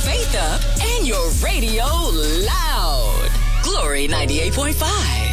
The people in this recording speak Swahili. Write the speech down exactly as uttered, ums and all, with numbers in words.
faith up and your radio loud. Glory ninety-eight point five.